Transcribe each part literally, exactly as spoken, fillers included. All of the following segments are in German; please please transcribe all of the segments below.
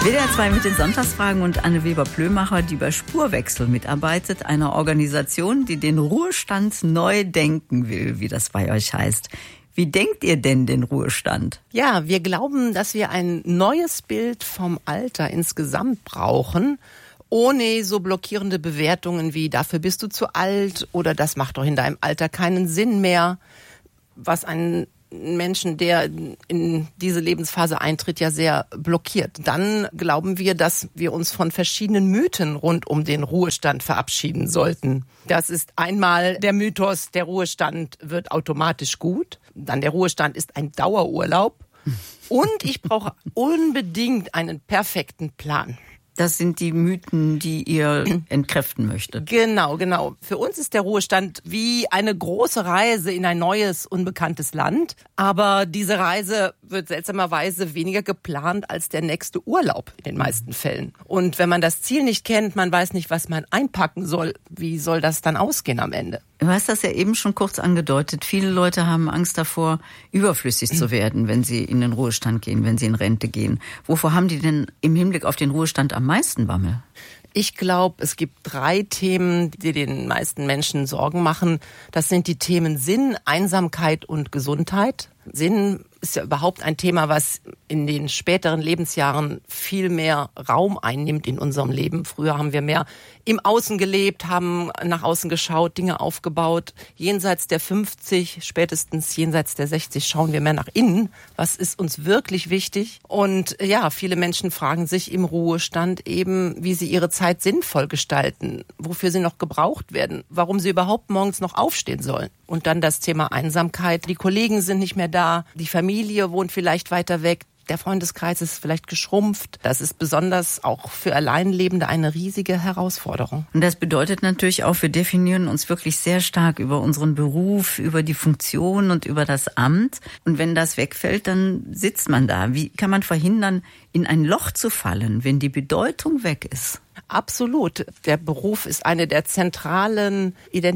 W D R zwei mit den Sonntagsfragen und Anne Weber-Plömacher, die bei Spurwechsel mitarbeitet, einer Organisation, die den Ruhestand neu denken will, wie das bei euch heißt. Wie denkt ihr denn den Ruhestand? Ja, wir glauben, dass wir ein neues Bild vom Alter insgesamt brauchen, ohne so blockierende Bewertungen wie dafür bist du zu alt oder das macht doch in deinem Alter keinen Sinn mehr, was einen Menschen, der in diese Lebensphase eintritt, ja sehr blockiert. Dann glauben wir, dass wir uns von verschiedenen Mythen rund um den Ruhestand verabschieden sollten. Das ist einmal der Mythos, der Ruhestand wird automatisch gut. Dann der Ruhestand ist ein Dauerurlaub. Und ich brauche unbedingt einen perfekten Plan. Das sind die Mythen, die ihr entkräften möchtet. Genau, genau. Für uns ist der Ruhestand wie eine große Reise in ein neues, unbekanntes Land. Aber diese Reise wird seltsamerweise weniger geplant als der nächste Urlaub in den meisten Fällen. Und wenn man das Ziel nicht kennt, man weiß nicht, was man einpacken soll, wie soll das dann ausgehen am Ende? Du hast das ja eben schon kurz angedeutet. Viele Leute haben Angst davor, überflüssig zu werden, wenn sie in den Ruhestand gehen, wenn sie in Rente gehen. Wovor haben die denn im Hinblick auf den Ruhestand am meisten Bammel? Ich glaube, es gibt drei Themen, die den meisten Menschen Sorgen machen. Das sind die Themen Sinn, Einsamkeit und Gesundheit. Sinn ist ja überhaupt ein Thema, was in den späteren Lebensjahren viel mehr Raum einnimmt in unserem Leben. Früher haben wir mehr im Außen gelebt, haben nach außen geschaut, Dinge aufgebaut. Jenseits der fünfzig, spätestens jenseits der sechzig schauen wir mehr nach innen. Was ist uns wirklich wichtig? Und ja, viele Menschen fragen sich im Ruhestand eben, wie sie ihre Zeit sinnvoll gestalten, wofür sie noch gebraucht werden, warum sie überhaupt morgens noch aufstehen sollen. Und dann das Thema Einsamkeit. Die Kollegen sind nicht mehr da, die Familie wohnt vielleicht weiter weg, der Freundeskreis ist vielleicht geschrumpft. Das ist besonders auch für Alleinlebende eine riesige Herausforderung. Und das bedeutet natürlich auch, wir definieren uns wirklich sehr stark über unseren Beruf, über die Funktion und über das Amt. Und wenn das wegfällt, dann sitzt man da. Wie kann man verhindern, in ein Loch zu fallen, wenn die Bedeutung weg ist? Absolut. Der Beruf ist eine der zentralen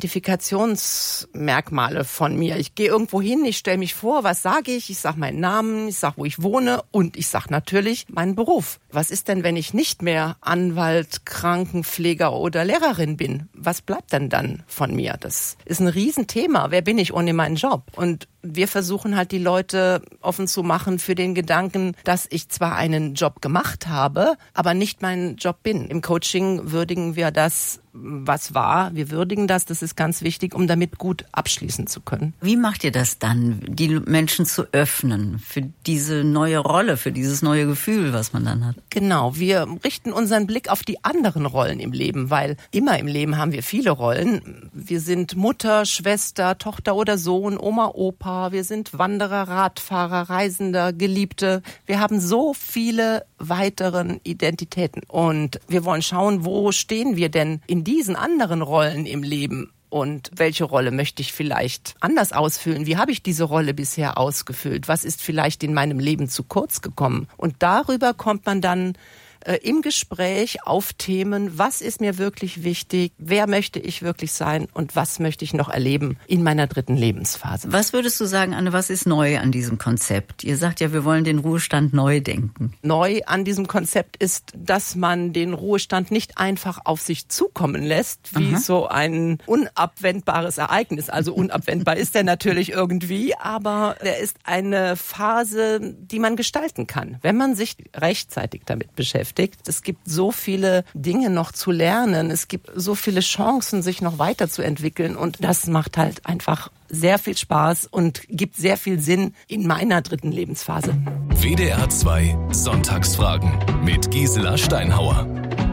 Identifikationsmerkmale von mir. Ich gehe irgendwo hin, ich stelle mich vor, was sage ich? Ich sage meinen Namen, ich sage, wo ich wohne und ich sage natürlich meinen Beruf. Was ist denn, wenn ich nicht mehr Anwalt, Krankenpfleger oder Lehrerin bin? Was bleibt denn dann von mir? Das ist ein Riesenthema. Wer bin ich ohne meinen Job? Und wir versuchen halt die Leute offen zu machen für den Gedanken, dass ich zwar einen Job gemacht habe, aber nicht mein Job bin. Im Coaching würdigen wir das, was war. Wir würdigen das, das ist ganz wichtig, um damit gut abschließen zu können. Wie macht ihr das dann, die Menschen zu öffnen für diese neue Rolle, für dieses neue Gefühl, was man dann hat? Genau, wir richten unseren Blick auf die anderen Rollen im Leben, weil immer im Leben haben wir viele Rollen. Wir sind Mutter, Schwester, Tochter oder Sohn, Oma, Opa. Wir sind Wanderer, Radfahrer, Reisender, Geliebte. Wir haben so viele weiteren Identitäten. Und wir wollen schauen, wo stehen wir denn in diesen anderen Rollen im Leben? Und welche Rolle möchte ich vielleicht anders ausfüllen? Wie habe ich diese Rolle bisher ausgefüllt? Was ist vielleicht in meinem Leben zu kurz gekommen? Und darüber kommt man dann äh, im Gespräch auf Themen, was ist mir wirklich wichtig, wer möchte ich wirklich sein und was möchte ich noch erleben in meiner dritten Lebensphase. Was würdest du sagen, Anne, was ist neu an diesem Konzept? Ihr sagt ja, wir wollen den Ruhestand neu denken. Neu an diesem Konzept ist, dass man den Ruhestand nicht einfach auf sich zukommen lässt, wie Aha. so ein unabwendbares Ereignis. Also unabwendbar ist er natürlich irgendwie, aber er ist eine Phase, die man gestalten kann, wenn man sich rechtzeitig damit beschäftigt. Es gibt so viele Dinge noch zu lernen. Es gibt so viele Chancen, sich noch weiterzuentwickeln. Und das macht halt einfach sehr viel Spaß und gibt sehr viel Sinn in meiner dritten Lebensphase. W D R zwei Sonntagsfragen mit Gisela Steinhauer.